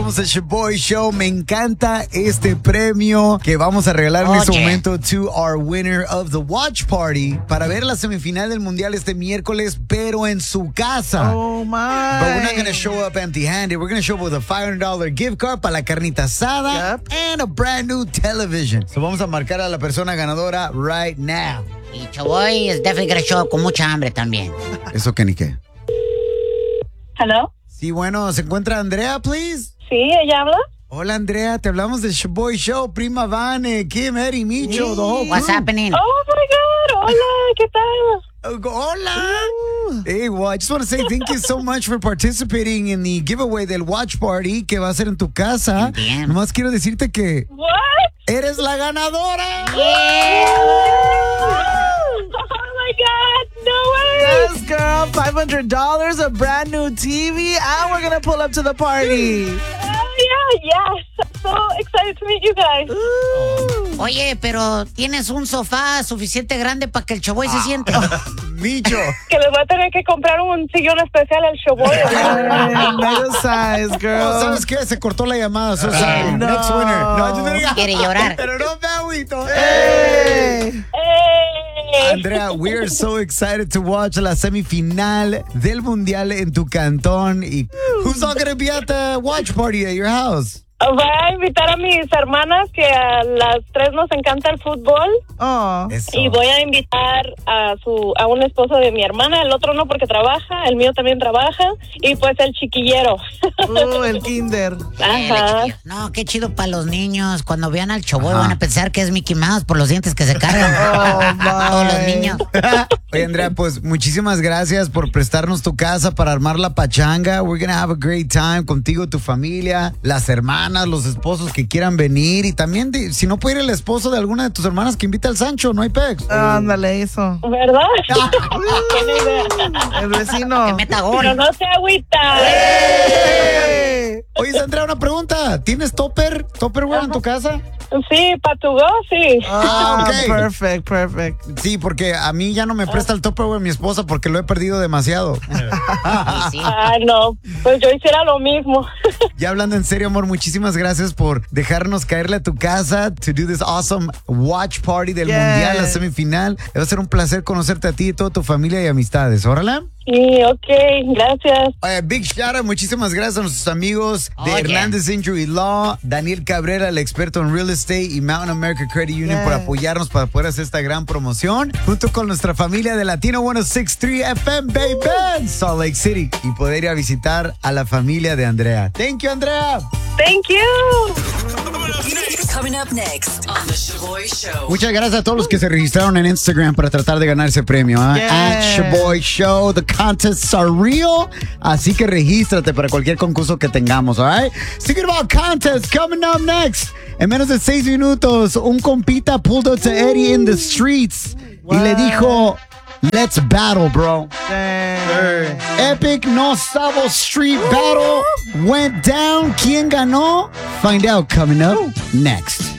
Somos el Shoboy Show. Me encanta este premio que vamos a regalar en este momento to our winner of the watch party para ver la semifinal del Mundial este miércoles, pero en su casa. Oh, my. But we're not going to show up empty-handed. We're going to show up with a $500 gift card para la carnita asada and a brand new television. So vamos a marcar a la persona ganadora right now. Y Shoboy es definitely gonna show up con mucha hambre también. ¿Eso qué ni qué? Hello. Sí, bueno, ¿se encuentra Andrea, please? Sí, ¿ella habla? Hola, Andrea, te hablamos del Shoboy Show, Prima Vane, Kim, Eddie, Micho, the whole What's crew. happening? Oh, my God. Hola, ¿qué tal? Hola. Hey, well, I just want to say thank you so much for participating in the giveaway del watch party que va a ser en tu casa. Bien. Nomás quiero decirte que What? eres la ganadora. Oh, my God. No way. Yes, girl. $500, a brand new TV, and we're going to pull up to the party. Yes. I'm so excited to meet you guys. Oye, pero ¿tienes un sofá suficiente grande para que el Shoboy se siente? Micho. Que les voy a tener que comprar un sillón especial al Shoboy. Mega size, girl. Oh, ¿sabes qué? Se cortó la llamada. So sorry. no. Next winner. No, Quiere llorar. Pero no me agüito. Hey. Hey. Andrea, we are so excited to watch la semifinal del Mundial en tu cantón. Y who's all going to be at the watch party at your house? Voy a invitar a mis hermanas que a las 3 nos encanta el fútbol. Oh. Eso. Y voy a invitar a un esposo de mi hermana, el otro no porque trabaja, el mío también trabaja, y pues el chiquillero. El kinder. Ajá. No, qué chido para los niños. Cuando vean al Shoboy van a pensar que es Mickey Mouse por los dientes que se cargan. Todos los niños. Oye, Andrea, pues muchísimas gracias por prestarnos tu casa para armar la pachanga. We're gonna have a great time contigo, tu familia, las hermanas, los esposos que quieran venir. Y también, si no puede ir el esposo de alguna de tus hermanas, que invita al Sancho, no hay pex. Ándale, eso. ¿Verdad? Tiene idea. El vecino. Que meta gol. Pero no se agüita. Oye, Andrea, una pregunta. ¿Tienes Tupperware en tu casa? Sí, para tu go, sí. Ah, ok. Perfect. Sí, porque a mí ya no me presta el Tupperware mi esposa porque lo he perdido demasiado. Sí. No, pues yo hiciera lo mismo. Ya hablando en serio, amor, muchísimas gracias por dejarnos caerle a tu casa to do this awesome watch party del Mundial, la semifinal. Va a ser un placer conocerte a ti y toda tu familia y amistades. ¿Órale? Sí, ok, gracias. Big shout out, muchísimas gracias a nuestros amigos de Hernández Injury Law, Daniel Cabrera, el experto en real estate, y Mountain America Credit Union por apoyarnos para poder hacer esta gran promoción, junto con nuestra familia de Latino 106.3 FM, baby, en Salt Lake City, y poder ir a visitar a la familia de Andrea. Thank you, Andrea. Thank you. Coming up next on the Shoboy Show. Muchas gracias a todos los que se registraron en Instagram para tratar de ganar ese premio. At Shoboy Show. The contests are real. Así que regístrate para cualquier concurso que tengamos, all right? Speaking about contests, coming up next. En menos de 6 minutos, un compita pulled up to Eddie in the streets y le dijo, let's battle, bro. Epic No Sabo Street Battle went down. ¿Quién ganó? Find out coming up next.